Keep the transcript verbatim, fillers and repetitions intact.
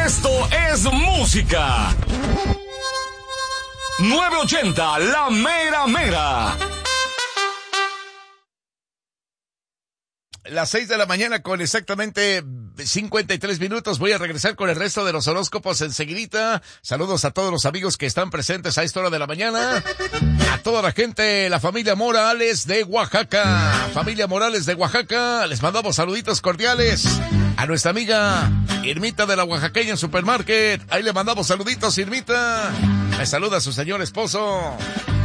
Esto es música. nueve ochenta, la mera mera. Las seis de la mañana con exactamente cincuenta y tres minutos. Voy a regresar con el resto de los horóscopos enseguidita. Saludos a todos los amigos que están presentes a esta hora de la mañana. A toda la gente, la familia Morales de Oaxaca. Familia Morales de Oaxaca, les mandamos saluditos cordiales. A nuestra amiga Irmita de la Oaxaqueña Supermarket. Ahí le mandamos saluditos, Irmita. Me saluda a su señor esposo.